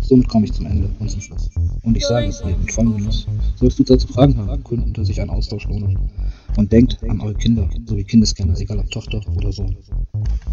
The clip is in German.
Somit komme ich zum Ende und zum Schluss. Und ich sage es dir mit vollem Genuss. Sollst du dazu Fragen haben, gründen unter sich einen Austausch lohnen. Und denkt an eure Kinder sowie Kindeskinder, egal ob Tochter oder Sohn.